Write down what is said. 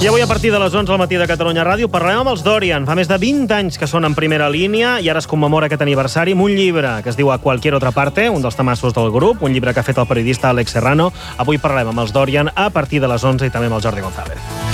I avui a partir de les 11 al matí de Catalunya Ràdio parlarem amb els Dorian. Fa més de 20 anys que són en primera línia i ara es commemora aquest aniversari amb un llibre que es diu A cualquier otra parte, un dels temassos del grup, un llibre que ha fet el periodista Alex Serrano. Avui parlarem amb els Dorian a partir de les 11 i també amb el Jordi González.